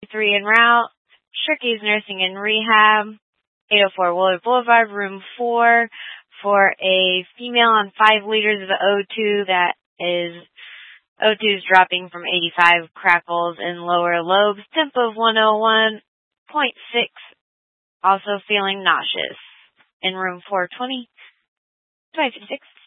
3 en route. Shirky's Nursing and Rehab, 804 Willard Boulevard, room 4, for a female on 5 liters of O2 that is, O2 is dropping from 85, crackles in lower lobes, temp of 101.6, also feeling nauseous. In room 420, 556.